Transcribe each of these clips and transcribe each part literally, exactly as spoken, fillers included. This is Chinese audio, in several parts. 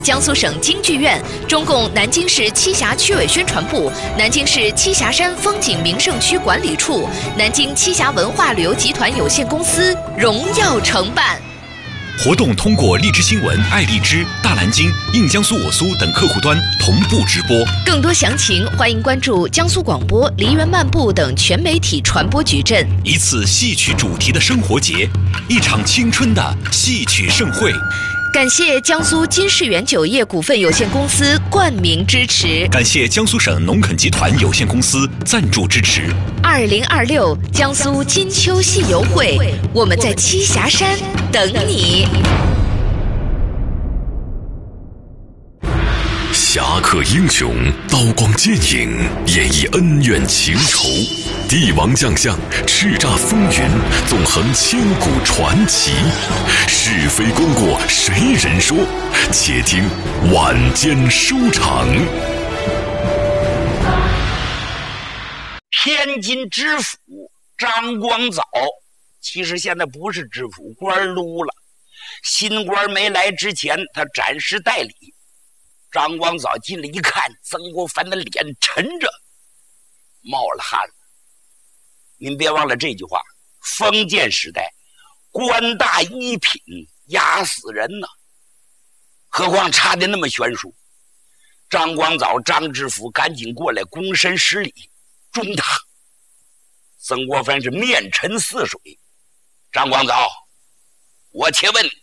江苏省京剧院、中共南京市栖霞区委宣传部、南京市栖霞山风景名胜区管理处、南京栖霞文化旅游集团有限公司荣耀承办。 活动通过荔枝新闻、爱荔枝、大蓝鲸、印江苏我苏等客户端同步直播。 更多详情，欢迎关注江苏广播、梨园漫步等全媒体传播矩阵。 一次戏曲主题的生活节，一场青春的戏曲盛会。 感谢江苏金世元酒业股份有限公司冠名支持， 感谢江苏省农垦集团有限公司赞助支持。 二零二六江苏金秋戏游会，我们在栖霞山等你。 侠客英雄，刀光剑影，演绎恩怨情仇；帝王将相，叱咤风云，纵横千古传奇。是非功过谁人说？且听晚间收场。 天津知府张光藻，其实现在不是知府，官撸了。新官没来之前，他暂时代理。张光藻进来一看，曾国藩的脸沉着，冒了汗了。您别忘了这句话，封建时代官大一品压死人呢，何况差的那么悬殊。张光藻张知府赶紧过来躬身施礼，中堂。曾国藩是面沉似水。张光藻，我且问你，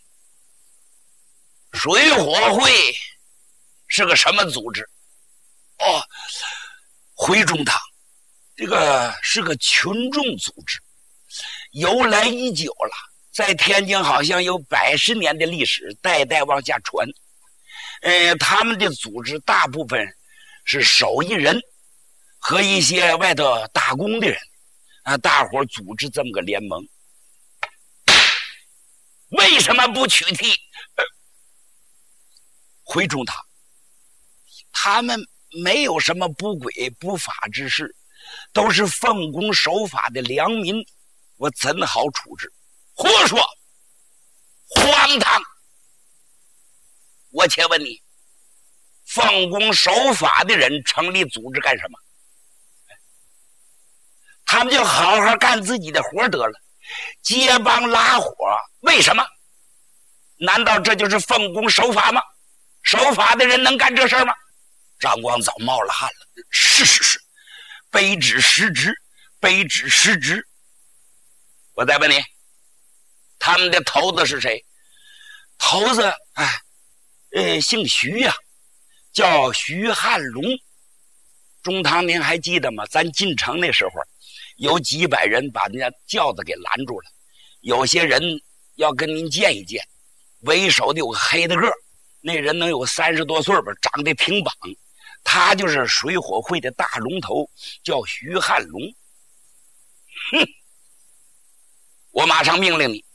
水火会是个什么组织？哦，回中堂，这个是个群众组织，由来已久了，在天津好像有百十年的历史，代代往下传。呃，他们的组织大部分是手艺人和一些外头打工的人啊，大伙组织这么个联盟。为什么不取缔？呃、回中堂。他们没有什么不轨不法之事，都是奉公守法的良民，我怎好处置？胡说，荒唐！我且问你，奉公守法的人成立组织干什么？他们就好好干自己的活得了，结帮拉伙，为什么？难道这就是奉公守法吗？守法的人能干这事儿吗？张光藻冒了汗了，是是是，卑职失职，卑职失职。我再问你，他们的头子是谁？头子，哎，呃，姓徐呀、啊，叫徐汉龙。中堂您还记得吗？咱进城那时候，有几百人把人家轿子给拦住了，有些人要跟您见一见，为首的有个黑的个，那人能有三十多岁吧，长得挺膀。他就是水火会的大龙头，叫徐汉龙。哼，我马上命令你